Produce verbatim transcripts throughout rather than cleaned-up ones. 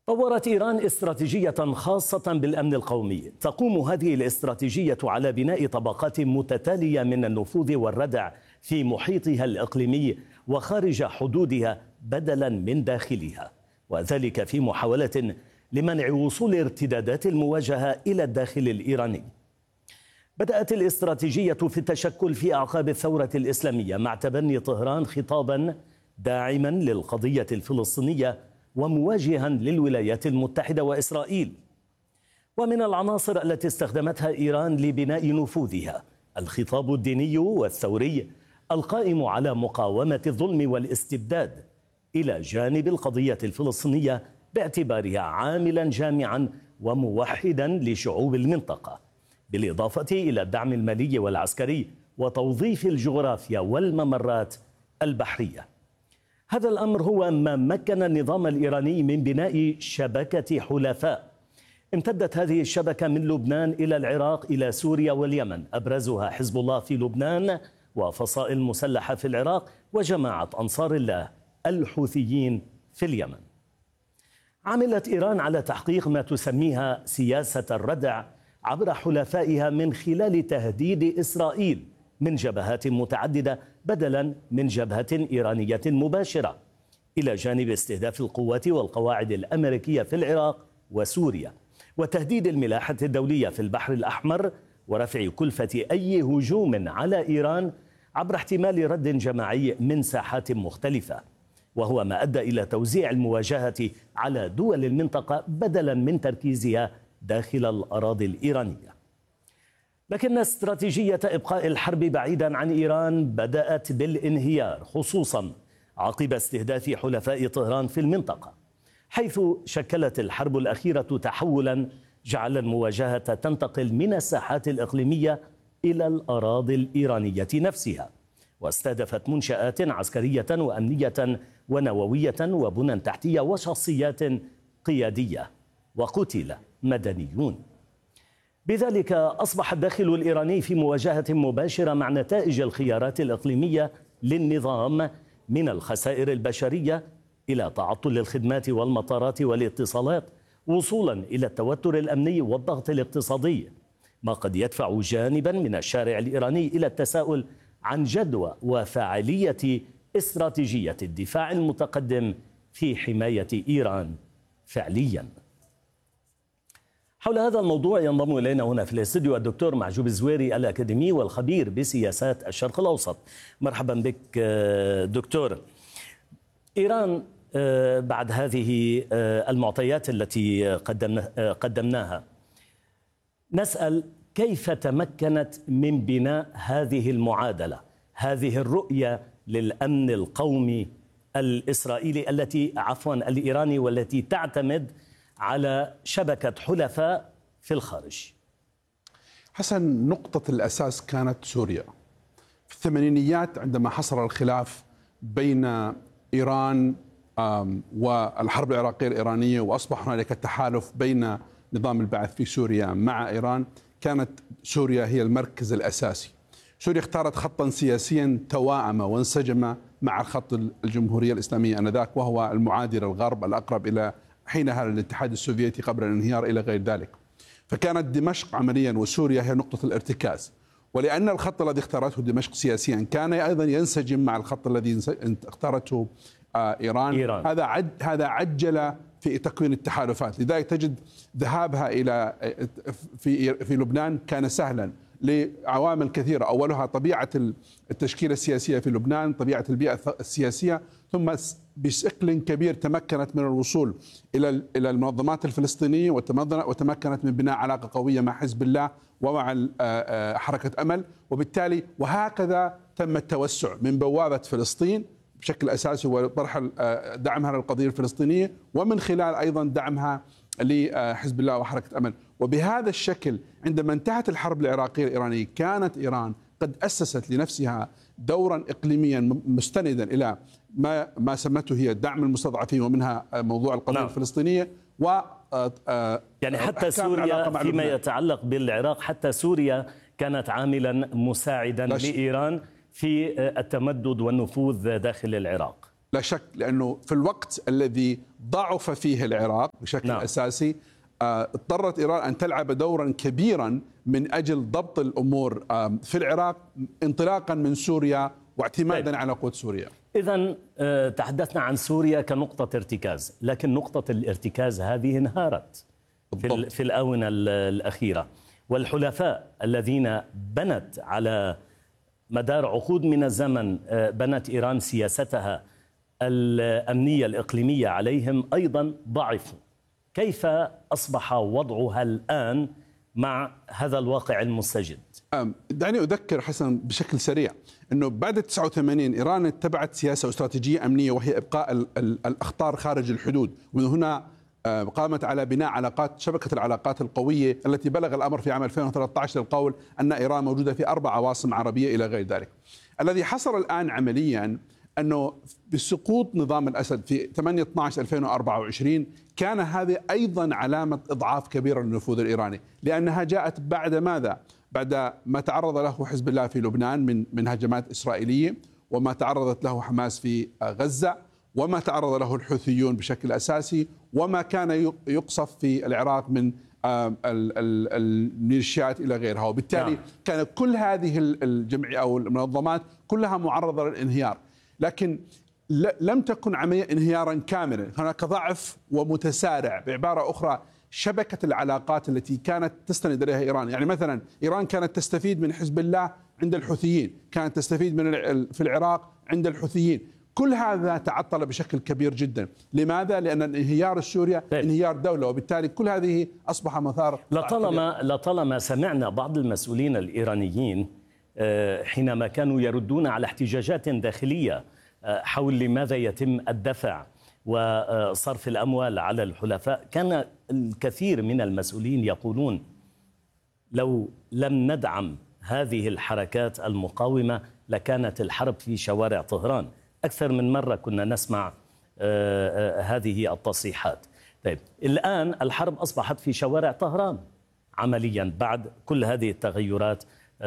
طورت إيران استراتيجية خاصة بالأمن القومي. تقوم هذه الاستراتيجية على بناء طبقات متتالية من النفوذ والردع في محيطها الإقليمي وخارج حدودها بدلا من داخلها، وذلك في محاولة لمنع وصول ارتدادات المواجهة إلى الداخل الإيراني. بدأت الاستراتيجية في التشكل في أعقاب الثورة الإسلامية مع تبني طهران خطابا داعما للقضية الفلسطينية ومواجها للولايات المتحدة وإسرائيل. ومن العناصر التي استخدمتها إيران لبناء نفوذها الخطاب الديني والثوري القائم على مقاومة الظلم والاستبداد إلى جانب القضية الفلسطينية باعتبارها عاملا جامعا وموحدا لشعوب المنطقة، بالإضافة إلى الدعم المالي والعسكري وتوظيف الجغرافيا والممرات البحرية. هذا الأمر هو ما مكن النظام الإيراني من بناء شبكة حلفاء. امتدت هذه الشبكة من لبنان إلى العراق إلى سوريا واليمن، أبرزها حزب الله في لبنان وفصائل مسلحة في العراق وجماعة أنصار الله الحوثيين في اليمن. عملت إيران على تحقيق ما تسميها سياسة الردع عبر حلفائها من خلال تهديد إسرائيل من جبهات متعددة بدلا من جبهة إيرانية مباشرة، إلى جانب استهداف القوات والقواعد الأمريكية في العراق وسوريا، وتهديد الملاحة الدولية في البحر الأحمر، ورفع كلفة أي هجوم على إيران عبر احتمال رد جماعي من ساحات مختلفة، وهو ما أدى إلى توزيع المواجهة على دول المنطقة بدلا من تركيزها داخل الأراضي الإيرانية. لكن استراتيجية إبقاء الحرب بعيدا عن إيران بدأت بالانهيار، خصوصا عقب استهداف حلفاء طهران في المنطقة، حيث شكلت الحرب الأخيرة تحولا جعل المواجهة تنتقل من الساحات الإقليمية إلى الأراضي الإيرانية نفسها، واستهدفت منشآت عسكرية وأمنية ونووية وبنى تحتية وشخصيات قيادية، وقتل مدنيون. بذلك أصبح الداخل الإيراني في مواجهة مباشرة مع نتائج الخيارات الإقليمية للنظام، من الخسائر البشرية إلى تعطل الخدمات والمطارات والاتصالات، وصولا إلى التوتر الأمني والضغط الاقتصادي، ما قد يدفع جانبا من الشارع الإيراني إلى التساؤل عن جدوى وفاعلية استراتيجية الدفاع المتقدم في حماية إيران فعليا. حول هذا الموضوع ينضم إلينا هنا في الاستوديو الدكتور معجوب الزويري الأكاديمي والخبير بسياسات الشرق الأوسط. مرحبا بك دكتور. إيران بعد هذه المعطيات التي قدمناها نسأل كيف تمكنت من بناء هذه المعادلة، هذه الرؤية للأمن القومي الإسرائيلي التي عفوا الإيراني والتي تعتمد على شبكة حلفاء في الخارج؟ حسن، نقطة الأساس كانت سوريا في الثمانينيات عندما حصل الخلاف بين إيران والحرب العراقية الإيرانية، وأصبح هنالك تحالف بين نظام البعث في سوريا مع إيران. كانت سوريا هي المركز الأساسي. سوريا اختارت خطا سياسيا توائم وانسجم مع الخط الجمهورية الإسلامية آنذاك، وهو المعادي للغرب الأقرب إلى حينها الاتحاد السوفيتي قبل الانهيار إلى غير ذلك. فكانت دمشق عمليا وسوريا هي نقطة الارتكاز، ولأن الخط الذي اختارته دمشق سياسيا كان أيضا ينسجم مع الخط الذي اختارته إيران, إيران. هذا عد هذا عجل في تكوين التحالفات. لذلك تجد ذهابها إلى في في لبنان كان سهلا لعوامل كثيرة، أولها طبيعة التشكيلة السياسية في لبنان، طبيعة البيئة السياسية، ثم بشكل كبير تمكنت من الوصول إلى إلى المنظمات الفلسطينية، وتمكنت من بناء علاقة قوية مع حزب الله ومع حركة أمل، وبالتالي وهكذا تم التوسع من بوابة فلسطين بشكل أساسي وطرح دعمها للقضية الفلسطينية، ومن خلال أيضا دعمها لحزب الله وحركة أمل. وبهذا الشكل عندما انتهت الحرب العراقية الإيرانية كانت إيران قد أسست لنفسها دورا إقليميا مستندا إلى ما ما سمته هي دعم المستضعفين، ومنها موضوع القضية نعم. الفلسطينية و يعني حتى سوريا فيما يتعلق بالعراق، حتى سوريا كانت عاملا مساعدا لإيران في التمدد والنفوذ داخل العراق. لا شك، لأنه في الوقت الذي ضعف فيه العراق بشكل نعم. أساسي اضطرت إيران أن تلعب دورا كبيرا من أجل ضبط الأمور في العراق انطلاقا من سوريا واعتمادا على قوة سوريا. إذن تحدثنا عن سوريا كنقطة ارتكاز، لكن نقطة الارتكاز هذه انهارت في, في الآونة الأخيرة، والحلفاء الذين بنت على مدار عقود من الزمن بنت إيران سياستها الأمنية الإقليمية عليهم أيضا ضعفوا. كيف أصبح وضعها الآن مع هذا الواقع المستجد؟ دعني أذكر حسن بشكل سريع أنه بعد تسعة وثمانين إيران اتبعت سياسة واستراتيجية أمنية، وهي إبقاء الأخطار خارج الحدود، ومن هنا قامت على بناء علاقات شبكة العلاقات القوية التي بلغ الأمر في عام ألفين وثلاثة عشر للقول أن إيران موجودة في أربع عواصم عربية إلى غير ذلك. الذي حصل الآن عمليا أنه بسقوط نظام الأسد في ثمانية اثني عشر ألفين وأربعة وعشرين كان هذه أيضا علامة إضعاف كبيرة للنفوذ الإيراني، لأنها جاءت بعد ماذا؟ بعد ما تعرض له حزب الله في لبنان من من هجمات إسرائيلية، وما تعرضت له حماس في غزة، وما تعرض له الحوثيون بشكل أساسي، وما كان يقصف في العراق من الميليشيات إلى غيرها. وبالتالي نعم. كان كل هذه الجمعية أو المنظمات كلها معرضة للانهيار، لكن لم تكن عملية انهيارا كاملا، هناك ضعف ومتسارع. بعبارة أخرى، شبكة العلاقات التي كانت تستند إليها إيران، يعني مثلا إيران كانت تستفيد من حزب الله عند الحوثيين، كانت تستفيد من في العراق عند الحوثيين، كل هذا تعطل بشكل كبير جدا. لماذا؟ لأن انهيار سوريا انهيار دولة، وبالتالي كل هذه أصبح مثار. لطالما لطالما سمعنا بعض المسؤولين الإيرانيين حينما كانوا يردون على احتجاجات داخلية حول لماذا يتم الدفع وصرف الأموال على الحلفاء، كان الكثير من المسؤولين يقولون لو لم ندعم هذه الحركات المقاومة لكانت الحرب في شوارع طهران. أكثر من مرة كنا نسمع هذه التصريحات. طيب الآن الحرب أصبحت في شوارع طهران عمليا بعد كل هذه التغيرات.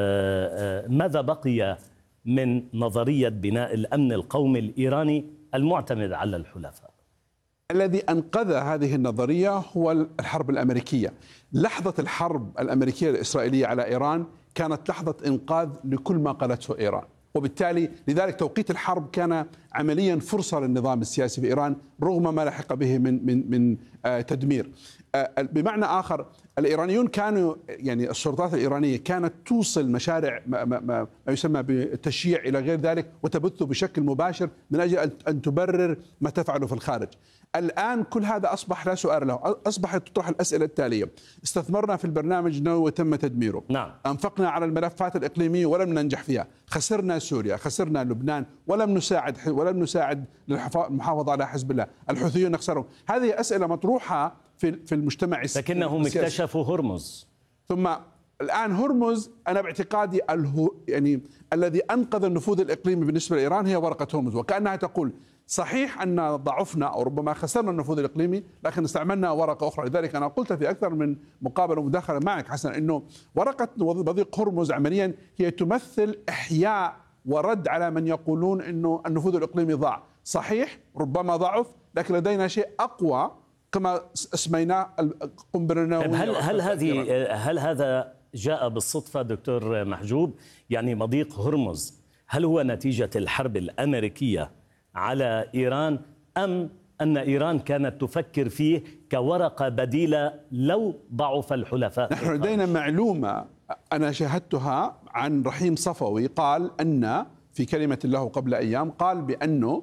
ماذا بقي من نظرية بناء الأمن القومي الإيراني المعتمد على الحلفاء؟ الذي أنقذ هذه النظرية هو الحرب الأمريكية. لحظة الحرب الأمريكية الإسرائيلية على إيران كانت لحظة إنقاذ لكل ما قالته إيران، وبالتالي لذلك توقيت الحرب كان عمليا فرصة للنظام السياسي في إيران رغم ما لحق به من من من تدمير. بمعنى آخر، الإيرانيون كانوا يعني السلطات الإيرانية كانت توصل مشاريع ما, ما, ما يسمى بالتشييع إلى غير ذلك وتبثه بشكل مباشر من أجل أن تبرر ما تفعله في الخارج. الآن كل هذا أصبح لا سؤال له، أصبحت تطرح الأسئلة التالية: استثمرنا في البرنامج النووي وتم تدميره، نعم. أنفقنا على الملفات الإقليمية ولم ننجح فيها، خسرنا سوريا، خسرنا لبنان، ولم نساعد ولم نساعد للمحافظة على حزب الله، الحوثيون نخسرهم. هذه أسئلة مطروحة في في المجتمع السياسي. لكنهم اكتشفوا هرمز. ثم الآن هرمز، أنا باعتقادي الهو يعني الذي أنقذ النفوذ الإقليمي بالنسبة لإيران هي ورقة هرمز، وكأنها تقول صحيح أن ضعفنا أو ربما خسرنا النفوذ الإقليمي لكن استعملنا ورقة أخرى. لذلك أنا قلت في أكثر من مقابلة ومداخلة معك حسن أنه ورقة مضيق هرمز عمليا هي تمثل إحياء ورد على من يقولون أنه النفوذ الإقليمي ضاع. صحيح ربما ضعف، لكن لدينا شيء أقوى كما اسميناه القنبلة النووية. هل هل هذه هل هذا جاء بالصدفة دكتور محجوب؟ يعني مضيق هرمز هل هو نتيجة الحرب الأمريكية على إيران، أم أن إيران كانت تفكر فيه كورقة بديلة لو ضعف الحلفاء؟ نحن لدينا معلومة أنا شاهدتها عن رحيم صفوي، قال أن في كلمة له قبل أيام قال بأنه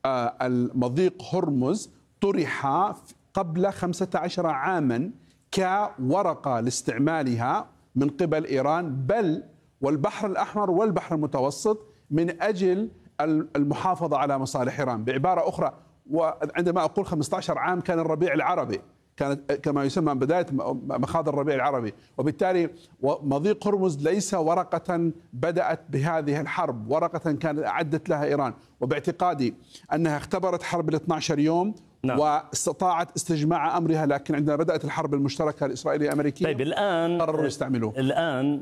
المضيق هرمز طرح قبل خمسة عشر عاما كورقة لاستعمالها من قبل إيران، بل والبحر الأحمر والبحر المتوسط من أجل المحافظة على مصالح إيران. بعبارة أخرى، وعندما أقول خمسة عشر عام كان الربيع العربي، كانت كما يسمى بداية مخاض الربيع العربي، وبالتالي مضيق هرمز ليس ورقة بدأت بهذه الحرب، ورقة كانت أعدت لها إيران، وباعتقادي أنها اختبرت حرب ال اثني عشر يوم نعم. واستطاعت استجماع أمرها، لكن عندما بدأت الحرب المشتركة الإسرائيلية الأمريكية طيب الآن قرروا يستعملوه. الآن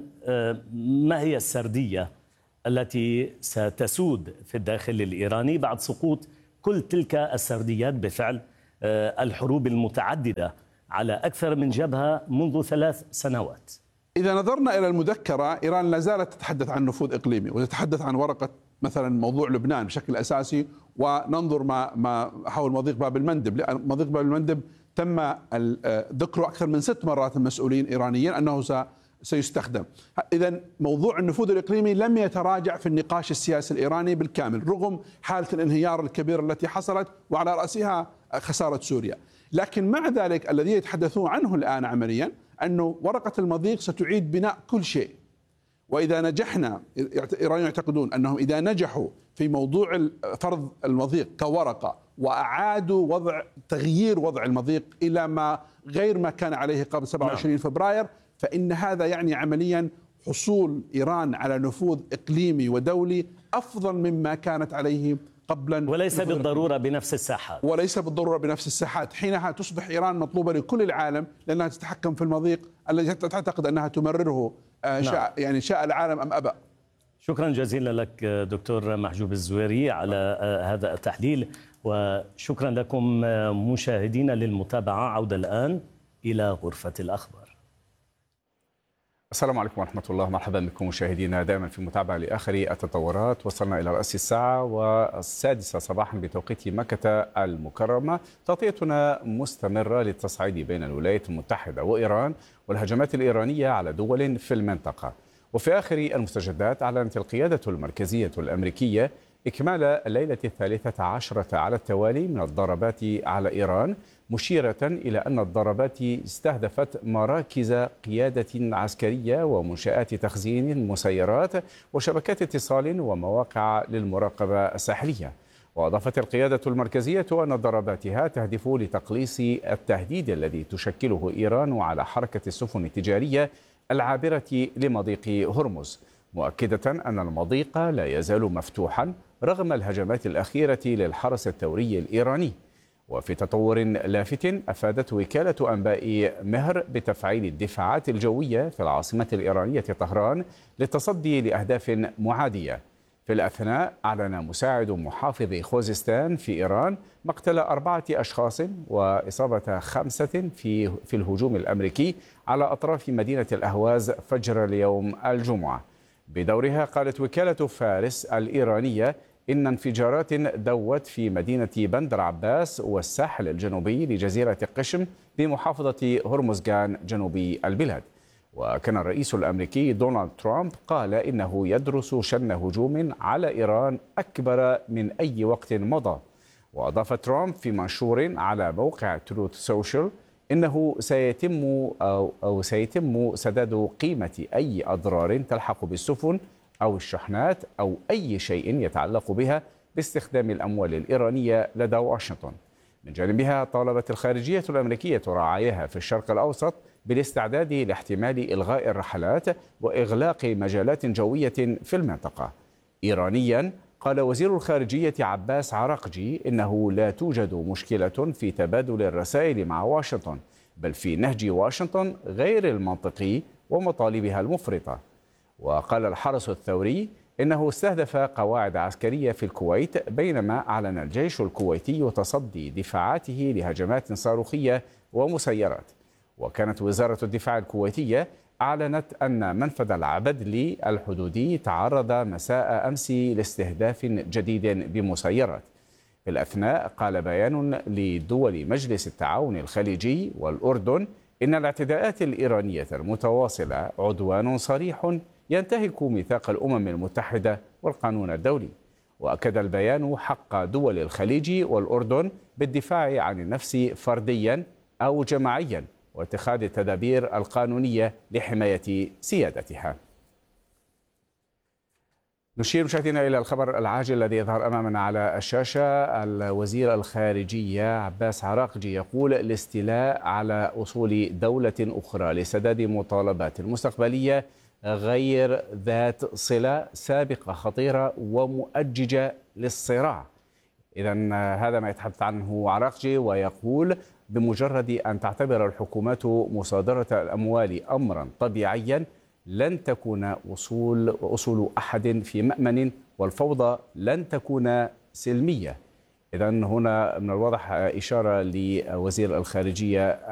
ما هي السردية التي ستسود في الداخل الإيراني بعد سقوط كل تلك السرديات بفعل الحروب المتعددة على أكثر من جبهة منذ ثلاث سنوات. إذا نظرنا إلى المذكرة، إيران لا زالت تتحدث عن نفوذ إقليمي وتتحدث عن ورقة مثلا موضوع لبنان بشكل أساسي، وننظر ما ما حول مضيق باب المندب. لأن مضيق باب المندب تم ذكره أكثر من ست مرات من مسؤولين إيرانيين أنه سيستخدم. إذا موضوع النفوذ الإقليمي لم يتراجع في النقاش السياسي الإيراني بالكامل رغم حالة الانهيار الكبيرة التي حصلت وعلى رأسها خسارة سوريا. لكن مع ذلك الذي يتحدثون عنه الآن عمليا أنه ورقة المضيق ستعيد بناء كل شيء. وإذا نجحنا، إيرانيون يعتقدون أنهم إذا نجحوا في موضوع فرض المضيق كورقة وأعادوا وضع تغيير وضع المضيق إلى ما غير ما كان عليه قبل سبعة وعشرين فبراير، فإن هذا يعني عمليا حصول إيران على نفوذ إقليمي ودولي أفضل مما كانت عليه قبلا، وليس بالضرورة بنفس الساحات وليس بالضرورة بنفس الساحات. حينها تصبح إيران مطلوبة لكل العالم لأنها تتحكم في المضيق الذي تعتقد أنها تمرره شاء يعني شاء العالم أم أبى. شكرا جزيلا لك دكتور محجوب الزويري على هذا التحليل، وشكرا لكم مشاهدينا للمتابعة. عودة الآن إلى غرفة الأخبار. السلام عليكم ورحمة الله، مرحبا بكم مشاهدينا دائما في متابعة لآخر التطورات. وصلنا إلى رأس الساعة والسادسة صباحا بتوقيت مكة المكرمة. تغطيتنا مستمرة للتصعيد بين الولايات المتحدة وإيران والهجمات الإيرانية على دول في المنطقة. وفي آخر المستجدات أعلنت القيادة المركزية الأمريكية إكمال الليلة الثالثة عشرة على التوالي من الضربات على إيران، مشيرة إلى أن الضربات استهدفت مراكز قيادة عسكرية ومنشآت تخزين مسيرات وشبكات اتصال ومواقع للمراقبة الساحلية. وأضافت القيادة المركزية أن ضرباتها تهدف لتقليص التهديد الذي تشكله إيران على حركة السفن التجارية العابرة لمضيق هرمز، مؤكدة أن المضيق لا يزال مفتوحا رغم الهجمات الأخيرة للحرس الثوري الإيراني. وفي تطور لافت، أفادت وكالة أنباء مهر بتفعيل الدفاعات الجوية في العاصمة الإيرانية طهران للتصدي لأهداف معادية. في الأثناء أعلن مساعد محافظ خوزستان في إيران مقتل أربعة أشخاص وإصابة خمسة في في الهجوم الأمريكي على أطراف مدينة الأهواز فجر اليوم الجمعة. بدورها قالت وكالة فارس الإيرانية إن انفجارات دوت في مدينة بندر عباس والساحل الجنوبي لجزيرة قشم بمحافظة هرمزغان جنوبي البلاد. وكان الرئيس الأمريكي دونالد ترامب قال إنه يدرس شن هجوم على إيران أكبر من أي وقت مضى. وأضاف ترامب في منشور على موقع تروث سوشيال إنه سيتم أو, أو سيتم سداد قيمة أي أضرار تلحق بالسفن أو الشحنات أو أي شيء يتعلق بها باستخدام الأموال الإيرانية لدى واشنطن. من جانبها طالبت الخارجية الأمريكية رعاياها في الشرق الأوسط بالاستعداد لاحتمال إلغاء الرحلات وإغلاق مجالات جوية في المنطقة. إيرانيا قال وزير الخارجية عباس عراقجي إنه لا توجد مشكلة في تبادل الرسائل مع واشنطن، بل في نهج واشنطن غير المنطقي ومطالبها المفرطة. وقال الحرس الثوري إنه استهدف قواعد عسكرية في الكويت، بينما أعلن الجيش الكويتي تصدي دفاعاته لهجمات صاروخية ومسيرات. وكانت وزارة الدفاع الكويتية أعلنت أن منفذ العبدلي الحدودي تعرض مساء أمس لاستهداف جديد بمسيرات. في الأثناء قال بيان لدول مجلس التعاون الخليجي والأردن إن الاعتداءات الإيرانية المتواصلة عدوان صريح ينتهك ميثاق الأمم المتحدة والقانون الدولي. وأكد البيان حق دول الخليج والأردن بالدفاع عن النفس فرديا أو جماعيا واتخاذ التدابير القانونية لحماية سيادتها. نشير مشاهدينا إلى الخبر العاجل الذي يظهر أمامنا على الشاشة. الوزير الخارجية عباس عراقجي يقول الاستيلاء على أصول دولة أخرى لسداد مطالبات المستقبلية غير ذات صلة سابقة خطيرة ومؤججة للصراع. إذن هذا ما يتحدث عنه عراقجي، ويقول بمجرد أن تعتبر الحكومات مصادرة الأموال أمرا طبيعيا لن تكون أصول أصول أحد في مأمن، والفوضى لن تكون سلمية. إذن هنا من الواضح إشارة لوزير الخارجية